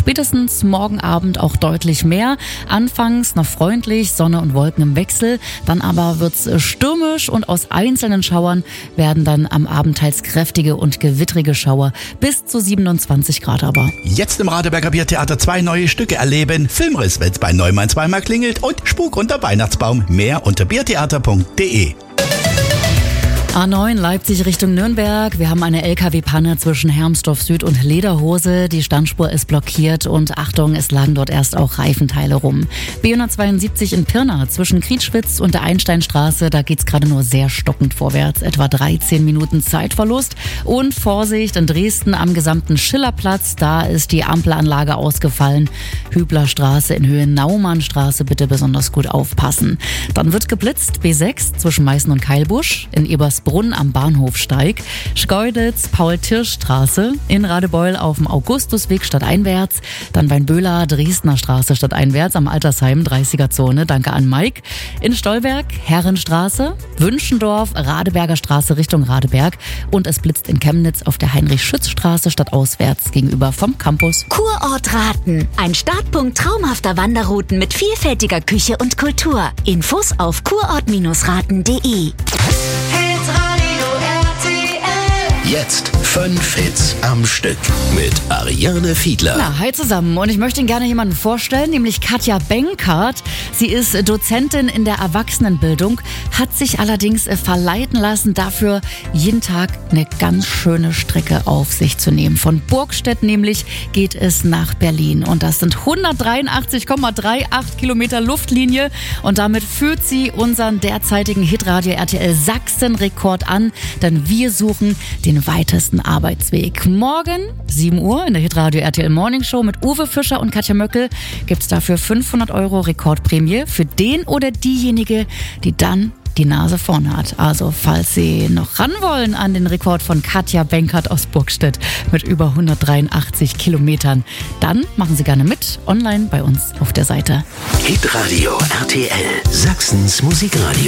Spätestens morgen Abend auch deutlich mehr. Anfangs noch freundlich, Sonne und Wolken im Wechsel. Dann aber wird's stürmisch und aus einzelnen Schauern werden dann am Abend teils kräftige und gewittrige Schauer. Bis zu 27 Grad aber. Jetzt im Radeberger Biertheater 2 neue Stücke erleben. Filmriss, wenn's bei Neumann zweimal klingelt und Spuk unter Weihnachtsbaum. Mehr unter biertheater.de. A9 Leipzig Richtung Nürnberg. Wir haben eine LKW-Panne zwischen Hermsdorf Süd und Lederhose. Die Standspur ist blockiert und Achtung, es lagen dort erst auch Reifenteile rum. B172 in Pirna zwischen Krietschwitz und der Einsteinstraße. Da geht's gerade nur sehr stockend vorwärts. Etwa 13 Minuten Zeitverlust. Und Vorsicht in Dresden am gesamten Schillerplatz. Da ist die Ampelanlage ausgefallen. Hüblerstraße in Höhe Naumannstraße. Bitte besonders gut aufpassen. Dann wird geblitzt. B6 zwischen Meißen und Keilbusch. In Ebersbrunn am Bahnhofsteig, Schkeuditz, Paul-Tirsch-Straße, in Radebeul auf dem Augustusweg stadteinwärts, dann Weinböhler, Dresdner Straße stadteinwärts am Altersheim, 30er-Zone, danke an Mike, in Stolberg, Herrenstraße, Wünschendorf, Radeberger Straße Richtung Radeberg und es blitzt in Chemnitz auf der Heinrich-Schütz-Straße stadtauswärts gegenüber vom Campus. Kurort Raten, ein Startpunkt traumhafter Wanderrouten mit vielfältiger Küche und Kultur. Infos auf kurort-raten.de. Jetzt 5 Hits am Stück mit Ariane Fiedler. Na, hi zusammen und ich möchte Ihnen gerne jemanden vorstellen, nämlich Katja Benkert. Sie ist Dozentin in der Erwachsenenbildung, hat sich allerdings verleiten lassen, dafür jeden Tag eine ganz schöne Strecke auf sich zu nehmen. Von Burgstedt nämlich geht es nach Berlin und das sind 183,38 Kilometer Luftlinie und damit führt sie unseren derzeitigen Hitradio RTL Sachsen-Rekord an, denn wir suchen den weitesten Arbeitsweg. Morgen, 7 Uhr, in der Hitradio RTL Morning Show mit Uwe Fischer und Katja Möckel gibt's dafür 500 € Rekordprämie für den oder diejenige, die dann die Nase vorne hat. Also, falls Sie noch ran wollen an den Rekord von Katja Benkert aus Burgstedt mit über 183 Kilometern, dann machen Sie gerne mit, online bei uns auf der Seite. Hitradio RTL, Sachsens Musikradio.